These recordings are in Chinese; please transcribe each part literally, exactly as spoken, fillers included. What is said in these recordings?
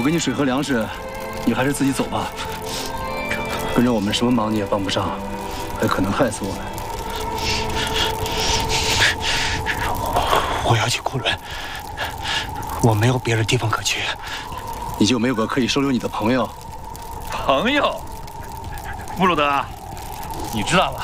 给你水和粮食，你还是自己走吧。跟着我们什么忙你也帮不上，还可能害死我们。 我要去库伦，我没有别的地方可去。 你就没有个可以收留你的朋友？ 朋友，布鲁德，你知道吗？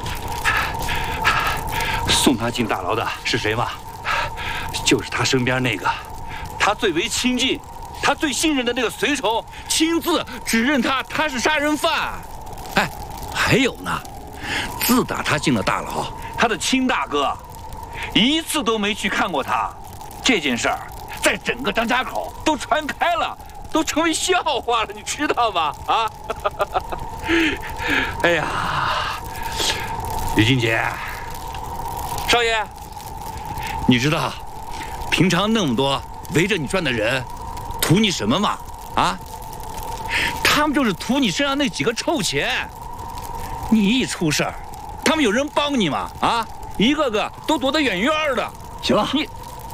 送他进大牢的是谁吗？就是他身边那个，他最为亲近、他最信任的那个随从，亲自指认他他是杀人犯。哎，还有呢，自打他进了大牢，他的亲大哥一次都没去看过他。这件事儿在整个张家口都传开了，都成为笑话了，你知道吗？啊！哎呀，李俊杰，少爷，你知道平常那么多围着你转的人图你什么吗？啊，他们就是图你身上那几个臭钱。你一出事儿，他们有人帮你吗？啊，一个个都躲得远远的。 行了， 你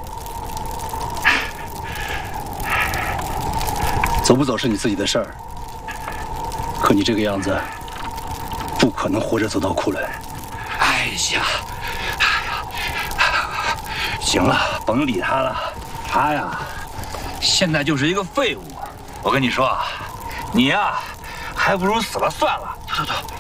走不走是你自己的事儿。可你这个样子，不可能活着走到库伦。 哎呀，哎呀，行了，甭理他了。他呀，现在就是一个废物。我跟你说，你呀，还不如死了算了。走走走。